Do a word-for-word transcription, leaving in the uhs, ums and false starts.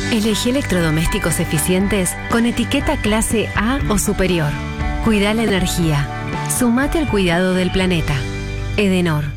Elegí electrodomésticos eficientes con etiqueta clase A o superior. Cuida la energía. Sumate al cuidado del planeta. Edenor.